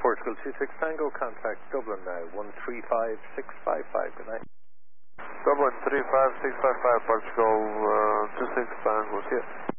Portugal 26 Tango, contact Dublin now, 135655, good night. Dublin 35655, Portugal 26 Tango, see ya.